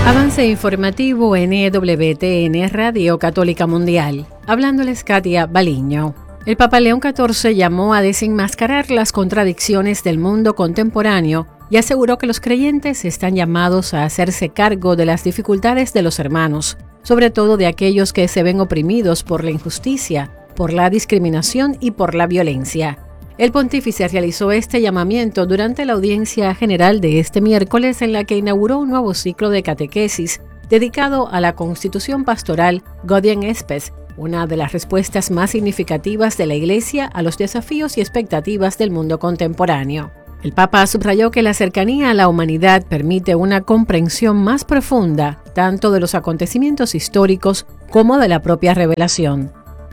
Avance informativo en EWTN Radio Católica Mundial. Hablándoles Katia Baliño. El Papa León XIV llamó a desenmascarar las contradicciones del mundo contemporáneo y aseguró que los creyentes están llamados a hacerse cargo de las dificultades de los hermanos, sobre todo de aquellos que se ven oprimidos por la injusticia, por la discriminación y por la violencia. El pontífice realizó este llamamiento durante la audiencia general de este miércoles en la que inauguró un nuevo ciclo de catequesis dedicado a la Constitución Pastoral Gaudium et Spes, una de las respuestas más significativas de la Iglesia a los desafíos y expectativas del mundo contemporáneo. El Papa subrayó que la cercanía a la humanidad permite una comprensión más profunda tanto de los acontecimientos históricos como de la propia revelación.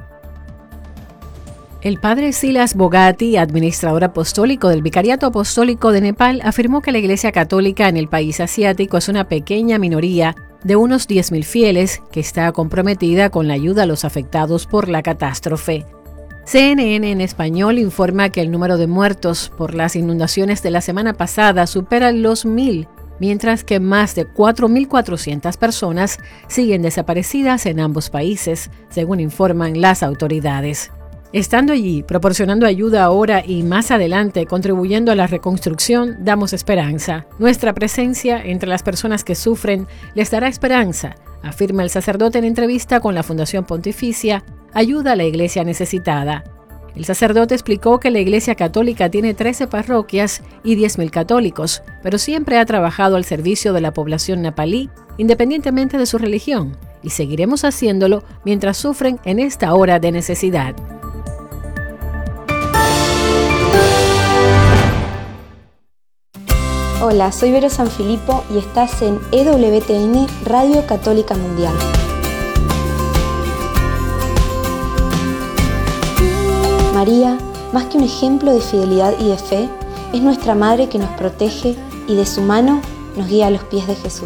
El padre Silas Bogati, administrador apostólico del Vicariato Apostólico de Nepal, afirmó que la Iglesia Católica en el país asiático es una pequeña minoría de unos 10.000 fieles que está comprometida con la ayuda a los afectados por la catástrofe. CNN en español informa que el número de muertos por las inundaciones de la semana pasada supera los 1.000, mientras que más de 4.400 personas siguen desaparecidas en ambos países, según informan las autoridades. Estando allí, proporcionando ayuda ahora y más adelante, contribuyendo a la reconstrucción, damos esperanza. Nuestra presencia entre las personas que sufren les dará esperanza, afirma el sacerdote en entrevista con la Fundación Pontificia Ayuda a la Iglesia Necesitada. El sacerdote explicó que la Iglesia Católica tiene 13 parroquias y 10.000 católicos, pero siempre ha trabajado al servicio de la población nepalí, independientemente de su religión, y seguiremos haciéndolo mientras sufren en esta hora de necesidad. Hola, soy Vero Sanfilippo y estás en EWTN Radio Católica Mundial. María, más que un ejemplo de fidelidad y de fe, es nuestra Madre que nos protege y de su mano nos guía a los pies de Jesús.